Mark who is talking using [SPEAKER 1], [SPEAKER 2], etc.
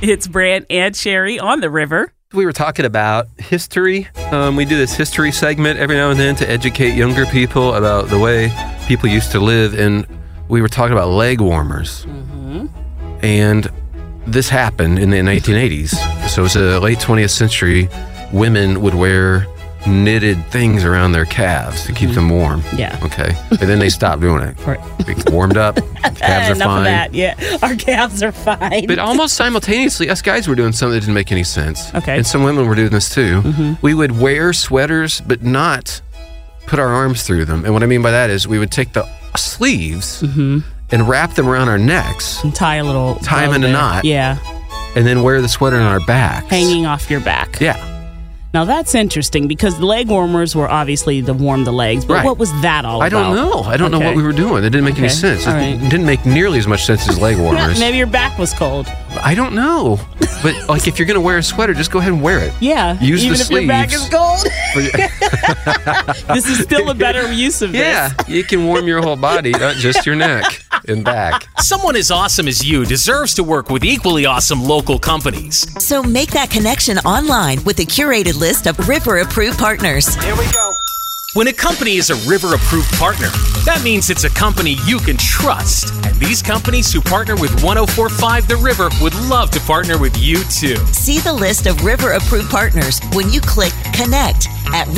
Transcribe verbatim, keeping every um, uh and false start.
[SPEAKER 1] It's Brant and Sherry on the river.
[SPEAKER 2] We were talking about history. Um, we do this history segment every now and then to educate younger people about the way people used to live. And we were talking about leg warmers. Mm-hmm. And this happened in the nineteen eighties. So it's the late twentieth century. Women would wear knitted things around their calves to keep mm-hmm. them warm.
[SPEAKER 1] Yeah.
[SPEAKER 2] Okay. And then they stopped doing it.
[SPEAKER 1] Right.
[SPEAKER 2] They warmed up. Calves are
[SPEAKER 1] Enough
[SPEAKER 2] fine.
[SPEAKER 1] of that. Yeah. Our calves are fine.
[SPEAKER 2] But almost simultaneously, us guys were doing something that didn't make any sense.
[SPEAKER 1] Okay.
[SPEAKER 2] And some women were doing this too.
[SPEAKER 1] Mm-hmm.
[SPEAKER 2] We would wear sweaters, but not put our arms through them. And what I mean by that is we would take the sleeves
[SPEAKER 1] mm-hmm.
[SPEAKER 2] and wrap them around our necks.
[SPEAKER 1] And tie a little...
[SPEAKER 2] Tie them in a knot.
[SPEAKER 1] Yeah.
[SPEAKER 2] And then wear the sweater on our backs.
[SPEAKER 1] Hanging off your back.
[SPEAKER 2] Yeah.
[SPEAKER 1] Now, that's interesting because the leg warmers were obviously to warm the legs, but
[SPEAKER 2] Right.
[SPEAKER 1] what was that all
[SPEAKER 2] I
[SPEAKER 1] about?
[SPEAKER 2] don't know. I don't
[SPEAKER 1] Okay.
[SPEAKER 2] know what we were doing. It didn't make any
[SPEAKER 1] Okay.
[SPEAKER 2] sense.
[SPEAKER 1] All
[SPEAKER 2] It
[SPEAKER 1] right.
[SPEAKER 2] didn't make nearly as much sense as leg warmers.
[SPEAKER 1] Maybe your back was cold.
[SPEAKER 2] I don't know. But like if you're going to wear a sweater, just go ahead and wear it.
[SPEAKER 1] Yeah.
[SPEAKER 2] Use
[SPEAKER 1] even
[SPEAKER 2] the
[SPEAKER 1] if your back is
[SPEAKER 2] sleeves.
[SPEAKER 1] cold. This is still a better use of this.
[SPEAKER 2] Yeah, you can warm your whole body, not just your neck and back.
[SPEAKER 3] Someone as awesome as you deserves to work with equally awesome local companies.
[SPEAKER 4] So make that connection online with a curated list of River-approved partners.
[SPEAKER 3] Here we go. When a company is a River-approved partner, that means it's a company you can trust. And these companies who partner with one oh four point five The River would love to partner with you too.
[SPEAKER 4] See the list of River-approved partners when you click Connect at